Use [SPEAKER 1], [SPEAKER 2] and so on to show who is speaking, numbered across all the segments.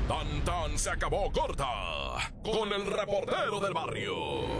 [SPEAKER 1] Tan tan se acabó corta con el reportero del barrio.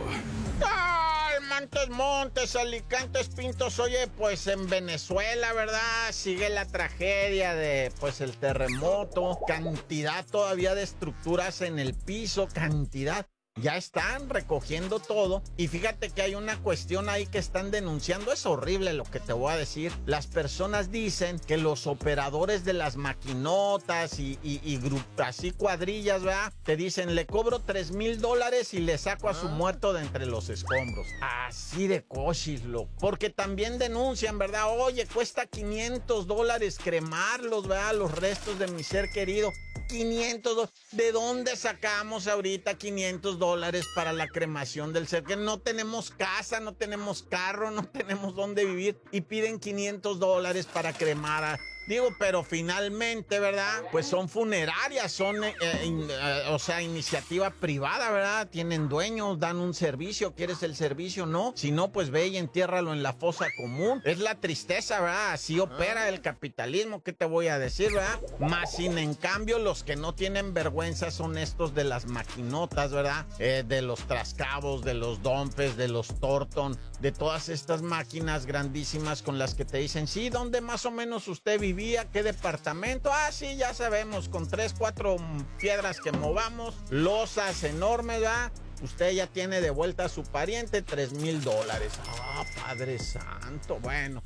[SPEAKER 2] ¡Ay, Montes, Alicantes, Pintos! Oye, pues en Venezuela, ¿verdad? Sigue la tragedia de, pues, el terremoto. Cantidad todavía de estructuras en el piso, cantidad. Ya están recogiendo todo y fíjate que hay una cuestión ahí que están denunciando. Es horrible lo que te voy a decir. Las personas dicen que los operadores de las maquinotas y así cuadrillas, ¿verdad? Te dicen, le cobro $3,000 y le saco a su muerto de entre los escombros. Así de cochis, loco. Porque también denuncian, ¿verdad? Oye, cuesta $500 cremarlos, ¿verdad? Los restos de mi ser querido. $500. ¿De dónde sacamos ahorita $500 para la cremación del ser? Que no tenemos casa, no tenemos carro, no tenemos dónde vivir y piden $500 para cremar a... Digo, pero finalmente, ¿verdad? Pues son funerarias, son, o sea, iniciativa privada, ¿verdad? Tienen dueños, dan un servicio. ¿Quieres el servicio? No. Si no, pues ve y entiérralo en la fosa común. Es la tristeza, ¿verdad? Así opera el capitalismo. ¿Qué te voy a decir, verdad? Más sin en cambio, los que no tienen vergüenza son estos de las maquinotas, ¿verdad? De los trascabos, de los dompes, de los Torton, de todas estas máquinas grandísimas con las que te dicen, sí, ¿dónde más o menos usted vive? ¿Qué departamento? Ah, sí, ya sabemos, con 3, 4 piedras que movamos, losas enormes, ¿verdad? Usted ya tiene de vuelta a su pariente $3,000. Ah, Padre Santo, bueno.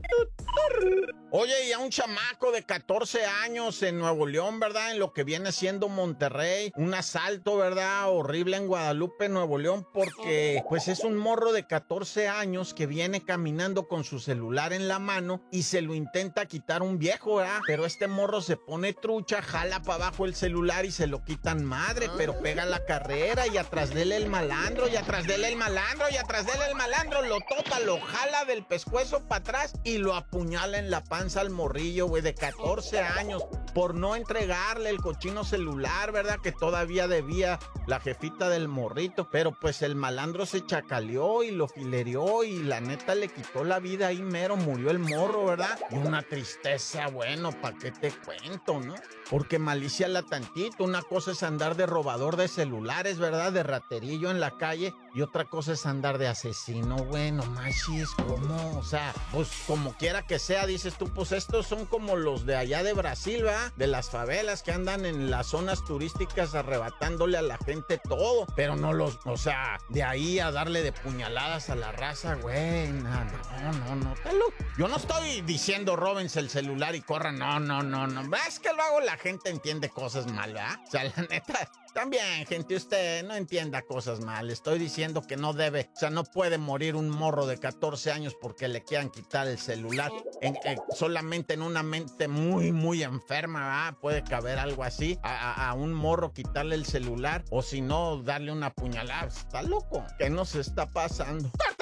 [SPEAKER 2] Oye, y a un chamaco de 14 años en Nuevo León, ¿verdad? En lo que viene siendo Monterrey, un asalto, ¿verdad? Horrible en Guadalupe, Nuevo León, porque pues es un morro de 14 años que viene caminando con su celular en la mano y se lo intenta quitar un viejo, ¿verdad? Pero este morro se pone trucha, jala para abajo el celular y se lo quitan madre, pero pega la carrera y atrás de él el malandro, y atrás de él el malandro, y atrás de él el malandro, lo topa, lo jala del pescuezo para atrás y lo apuñala en la panza al morrillo, güey, de 14 años, por no entregarle el cochino celular, ¿verdad? Que todavía debía la jefita del morrito, pero pues el malandro se chacaleó y lo filerió y la neta le quitó la vida ahí mero, murió el morro, ¿verdad? Y una tristeza, bueno, ¿pa' qué te cuento, no? Porque malicia la tantito, una cosa es andar de robador de celulares, ¿verdad? De raterillo en la calle, y otra cosa es andar de asesino, güey, no manches, ¿cómo? O sea, pues como quiera que sea, dices tú, pues estos son como los de allá de Brasil, ¿verdad? De las favelas que andan en las zonas turísticas arrebatándole a la gente todo, pero no los, o sea, de ahí a darle de puñaladas a la raza, güey, no, yo no estoy diciendo róbense el celular y corran, no, es que luego la gente entiende cosas mal, ¿verdad? O sea, la neta, también, gente, usted no entienda cosas mal. Estoy diciendo que no debe, o sea, no puede morir un morro de 14 años porque le quieran quitar el celular. Solamente en una mente muy, muy enferma, ¿verdad? Puede caber algo así. A un morro quitarle el celular o si no, darle una puñalada. Está loco. ¿Qué nos está pasando?